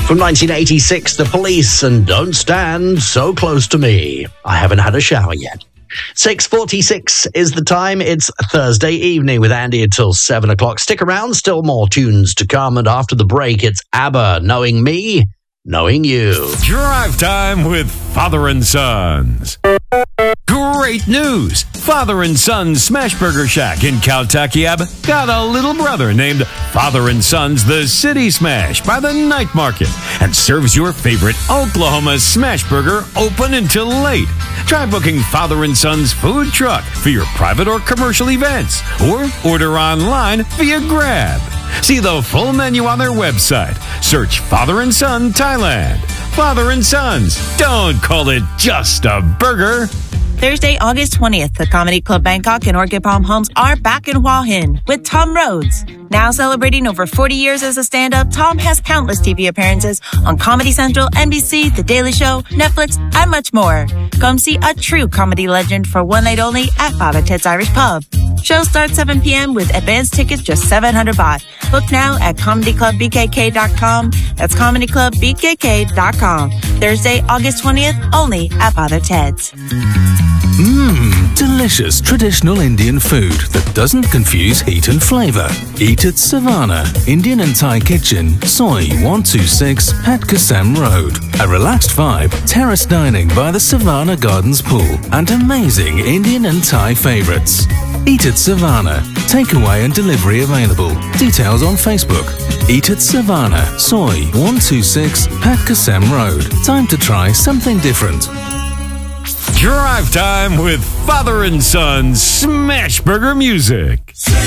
From 1986, The Police and Don't Stand So Close to Me. I haven't had a shower yet. 6:46 is the time. It's Thursday evening with Andy until 7 o'clock. Stick around, still more tunes to come. And after the break, it's ABBA, Knowing Me, Knowing You. Drive time with Father and Sons. Great news! Father and Sons Smash Burger Shack in Caltakiab got a little brother named Father and Sons The City Smash by the Night Market and serves your favorite Oklahoma smash burger open until late. Try booking Father and Sons food truck for your private or commercial events or order online via Grab. See the full menu on their website. Search Father and Son Thailand. Father and Sons. Don't call it just a burger. Thursday, August 20th, the Comedy Club Bangkok and Orchid Palm Homes are back in Hua Hin with Tom Rhodes. Now celebrating over 40 years as a stand-up, Tom has countless TV appearances on Comedy Central, NBC, The Daily Show, Netflix, and much more. Come see a true comedy legend for one night only at Father Ted's Irish Pub. Show starts 7 p.m. with advance tickets just 700 baht. Book now at comedyclubbkk.com. That's comedyclubbkk.com. Thursday, August 20th, only at Father Ted's. Delicious traditional Indian food that doesn't confuse heat and flavor. Eat at Savannah, Indian and Thai Kitchen, Soi 126, Hat Kasem Road. A relaxed vibe, terrace dining by the Savannah Gardens pool, and amazing Indian and Thai favorites. Eat at Savannah. Takeaway and delivery available. Details on Facebook. Eat at Savannah, Soi 126, Hat Kasem Road. Time to try something different. Drive time with Father and Son Smash Burger music.